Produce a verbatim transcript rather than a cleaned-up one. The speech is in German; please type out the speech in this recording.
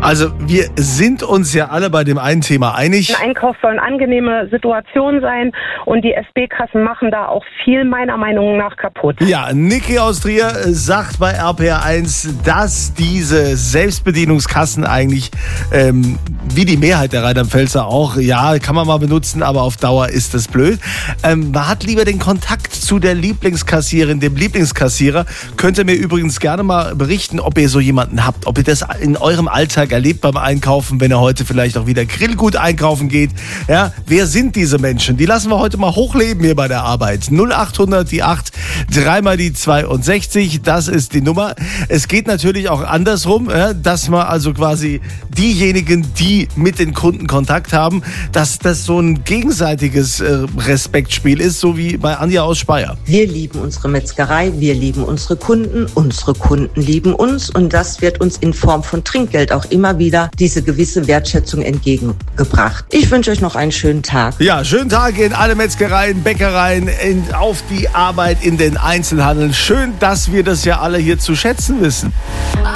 Also wir sind uns ja alle bei dem einen Thema einig. Ein Einkauf soll eine angenehme Situation sein und die S B-Kassen machen da auch viel meiner Meinung nach kaputt. Ja, Niki aus Trier sagt bei R P R eins, dass diese Selbstbedienungskassen eigentlich, ähm, wie die Mehrheit der Rheinland-Pfälzer auch, ja, kann man mal benutzen, aber auf Dauer ist das blöd. Ähm, man hat lieber den Kontakt zu der Lieblingskassiererin, dem Lieblingskassierer. Könnt ihr mir übrigens gerne mal berichten, ob ihr so jemanden habt, ob ihr das in eurem Alltag erlebt beim Einkaufen, wenn ihr heute vielleicht auch wieder Grillgut einkaufen geht. Ja, wer sind diese Menschen? Die lassen wir heute mal hochleben hier bei der Arbeit. null acht hundert, die acht, dreimal die zweiundsechzig, das ist die Nummer. Es geht natürlich auch andersrum, ja, dass man also quasi diejenigen, die mit den Kunden Kontakt haben, dass das so ein gegenseitiges äh, Respektspiel ist, so wie bei Anja aus Speyer. Wir lieben unsere Metzgerei, wir lieben unsere Kunden, unsere Kunden lieben uns und das wird uns in Form von Trinkgeld auch immer wieder diese gewisse Wertschätzung entgegengebracht. Ich wünsche euch noch einen schönen Tag. Ja, schönen Tag in alle Metzgereien, Bäckereien, in, auf die Arbeit in den Einzelhandel. Schön, dass wir das ja alle hier zu schätzen wissen.